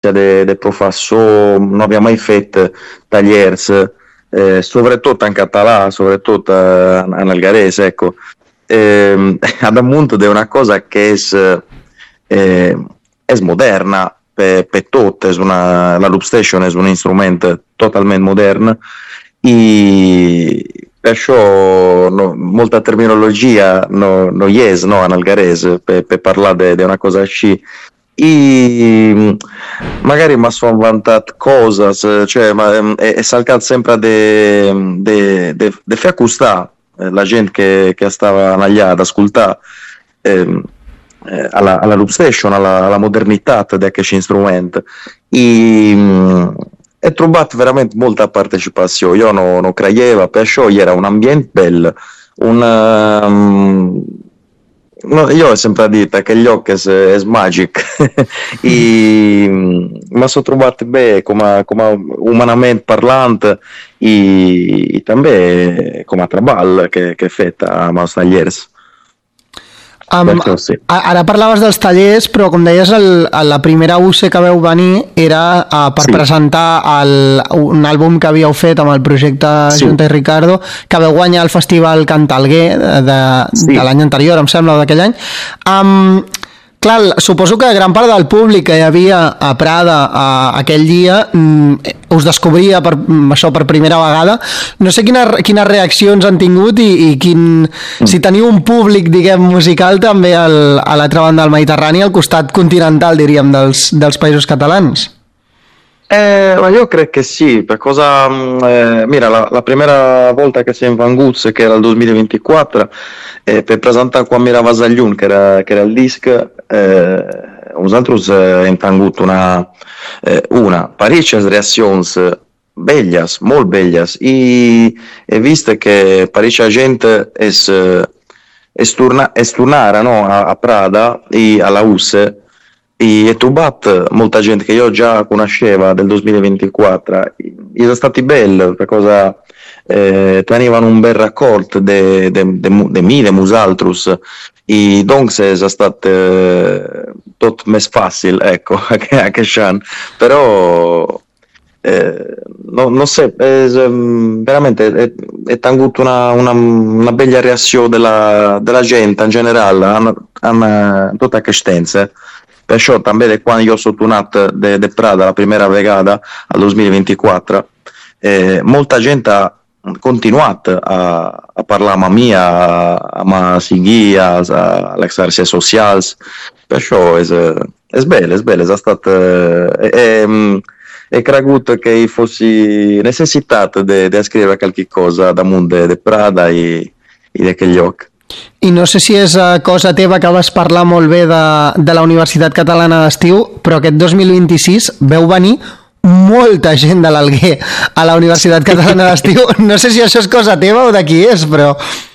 de professor, non abbiamo mai fatto tagliers, soprattutto in català, soprattutto in algarese, ecco. Ad appunto è una cosa che è moderna per tutte, la loop station è un strumento totalmente moderno e perciò molta terminologia no yes, no, in algarese per parlare di una cosa così e magari mi sono vantato cose, cioè, è saltato sempre de far custare la gente che stava allà ad ascoltare alla loop station, alla modernità di questo strumento e trovato veramente molta partecipazione. Io non credevo, perciò era un ambiente bello, no, io ho sempre detto che gli occhi è magic e mi sono trovato bene come umanamente parlante e també come a treball que he fet amb els tallers. Sí. Ara parlaves dels tallers, però com deies, la primera UC que veu venir era per presentar un àlbum que havíeu fet amb el projecte Junta i Ricardo, que veu guanyar el Festival Cantalguer de l'any anterior, em sembla, d'aquell any. Clar, suposo que gran part del públic que hi havia a Prada aquell dia us descobria això per primera vegada. No sé quines reaccions han tingut i si teniu un públic, diguem, musical també a l'altra banda del Mediterrani, al costat continental, diríem, dels països catalans. Ma io credo che sì, per cosa mira, la prima volta che siamo venuti, che era il 2024, per presentare qua Mira Vasagliun, che era il disco, nosaltres hem tingut una parecchie reazioni belles, molt belles, e viste che parecchia gente es tornara, no, a Prada e alla USE e trovato molta gente che io già conoscevo del 2024 e sono stati belli perché tenevano un bel raccordo de me, de nosaltres e donc è stato tutto més facile, ecco, a che però non so, veramente è tanto una bella reazione della gente in generale a tutta questa perciò també quando io sono tornato de Prada la prima vegada al 2024 molta gente ha continuato a parlare a mia a seguire alle redes sociali perciò è bello è stato è creduto che fossi necessitato di scrivere qualche cosa da mondo de Prada e di quel lloc. I no sé si és cosa teva que vas parlar molt bé de la Universitat Catalana d'Estiu, però aquest 2026 veu venir molta gent de l'Alguer a la Universitat Catalana d'Estiu. No sé si això és cosa teva o de qui és, però...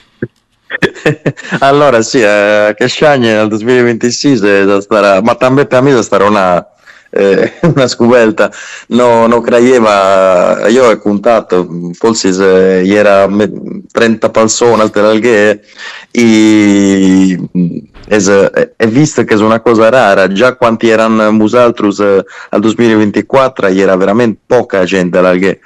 Allora sì, quest'anno nel 2026 sarà, ma també per me sarà una scoperta, non credeva, io ho contato, forse era 30 persone dell'Alghe e visto che è una cosa rara, già quanti erano musaltrus al 2024 era veramente poca gente all'Alghe,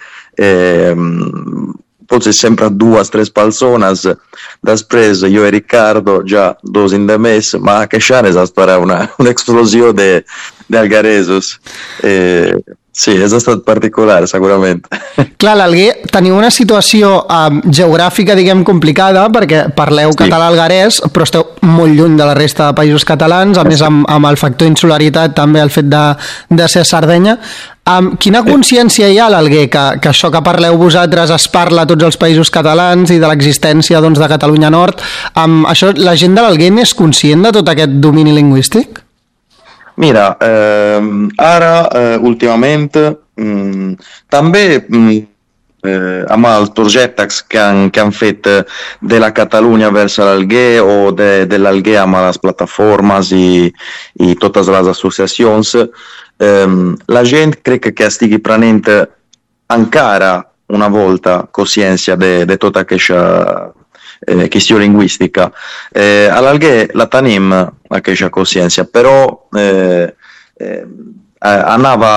forse sempre 2 o 3 persone, després io e Riccardo già 2 in the mess, ma che c'è stata un'esplosione di algaresos. Sí, és estat particular, segurament. Clar, l'Alguer teniu una situació geogràfica, diguem, complicada, perquè parleu català-algarès, però esteu molt lluny de la resta de països catalans, a més amb el factor insularitat, també el fet de ser a Sardenya. Quina consciència hi ha a l'Alguer que això que parleu vosaltres es parla a tots els països catalans i de l'existència de Catalunya Nord? Això, la gent de l'Alguer n'és conscient de tot aquest domini lingüístic? Mira, ara ultimamente també amb els projectes que han fet de la Catalunya verso l'Alguer o de l'Alguer amb les plataformes i totes les associacions, la gent crec que estigui prenent encara una volta cosciència de tota aquesta questione linguistica. All'Alghe la tenim aquesta consciència, però anava